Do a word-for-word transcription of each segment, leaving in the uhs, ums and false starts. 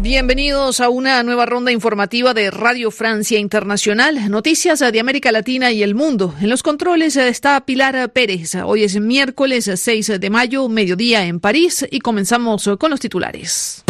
Bienvenidos a una nueva ronda informativa de Radio Francia Internacional. Noticias de América Latina y el mundo. En los controles está Pilar Pérez. Hoy es miércoles seis de mayo, mediodía en París, y comenzamos con los titulares.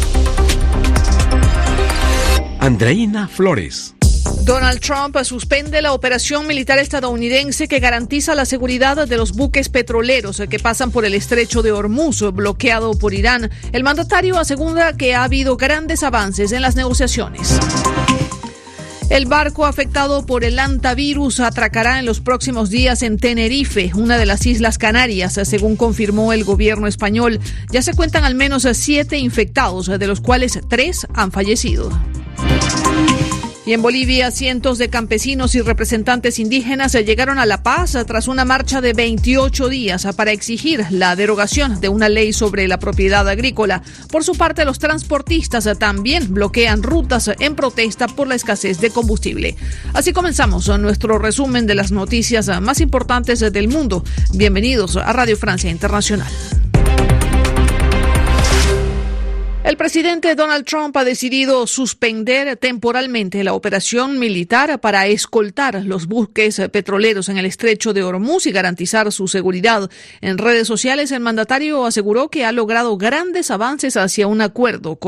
Andreina Flores. Donald Trump suspende la operación militar estadounidense que garantiza la seguridad de los buques petroleros que pasan por el estrecho de Hormuz, bloqueado por Irán. El mandatario asegura que ha habido grandes avances en las negociaciones. El barco afectado por el hantavirus atracará en los próximos días en Tenerife, una de las Islas Canarias, según confirmó el gobierno español. Ya se cuentan al menos siete infectados, de los cuales tres han fallecido. Y en Bolivia, cientos de campesinos y representantes indígenas llegaron a La Paz tras una marcha de veintiocho días para exigir la derogación de una ley sobre la propiedad agrícola. Por su parte, los transportistas también bloquean rutas en protesta por la escasez de combustible. Así comenzamos nuestro resumen de las noticias más importantes del mundo. Bienvenidos a Radio Francia Internacional. El presidente Donald Trump ha decidido suspender temporalmente la operación militar para escoltar los buques petroleros en el estrecho de Hormuz y garantizar su seguridad. En redes sociales, el mandatario aseguró que ha logrado grandes avances hacia un acuerdo con